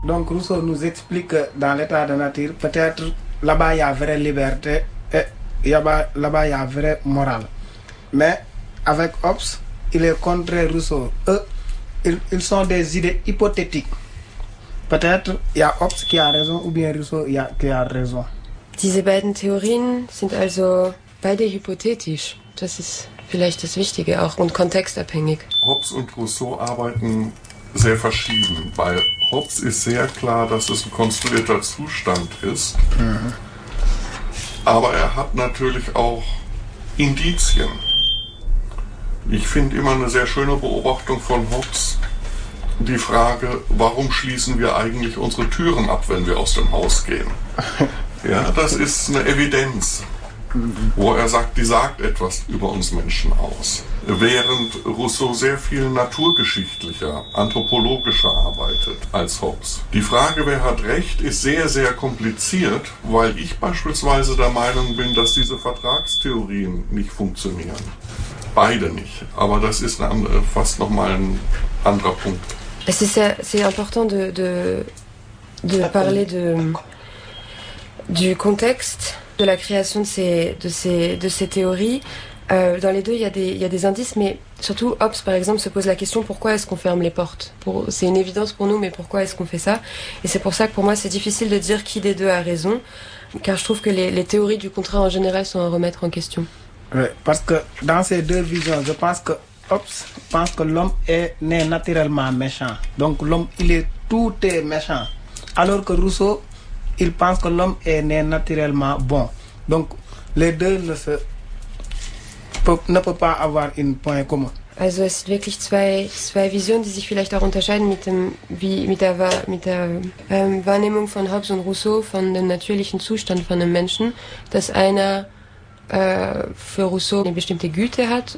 Donc Rousseau nous explique que dans l'état de nature, peut-être là-bas il y a vraie liberté et là-bas il y a vraie morale. Mais avec Hobbes, il est contraire Rousseau. Eux, ils sont des idées hypothétiques. Peut-être il y a Hobbes qui a raison ou bien Rousseau qui a raison. Diese beiden Theorien sind also beide hypothetisch. Das ist vielleicht das Wichtige auch und kontextabhängig. Hobbes und Rousseau arbeiten sehr verschieden. Bei Hobbes ist sehr klar, dass es ein konstruierter Zustand ist. Mhm. Aber er hat natürlich auch Indizien. Ich finde immer eine sehr schöne Beobachtung von Hobbes die Frage, warum schließen wir eigentlich unsere Türen ab, wenn wir aus dem Haus gehen? Ja, das ist eine Evidenz, wo er sagt, die sagt etwas über uns Menschen aus. Während Rousseau sehr viel naturgeschichtlicher, anthropologischer arbeitet als Hobbes. Die Frage, wer hat Recht, ist sehr, sehr kompliziert, weil ich beispielsweise der Meinung bin, dass diese Vertragstheorien nicht funktionieren. Beide nicht, aber das ist fast nochmal ein anderer Punkt. C'est important de parler du contexte de la création de ces théories. Dans les deux, il y a des indices, mais surtout Hobbes, par exemple, se pose la question pourquoi est-ce qu'on ferme les portes. C'est une évidence pour nous, mais pourquoi est-ce qu'on fait ça? Et c'est pour ça que pour moi, c'est difficile de dire qui des deux a raison, car je trouve que les théories du contraire en général sont à remettre en question. Oui, parce que dans ces deux visions, je pense que Hobbes pense que l'homme est né naturellement méchant. Donc l'homme, tout est méchant. Alors que Rousseau, il pense que l'homme est né naturellement bon. Donc les deux ne peuvent pas avoir un point commun. Also es sind wirklich zwei Visionen, die sich vielleicht auch unterscheiden mit der Wahrnehmung von Hobbes und Rousseau von dem natürlichen Zustand von einem Menschen, dass einer für Rousseau eine bestimmte Güte hat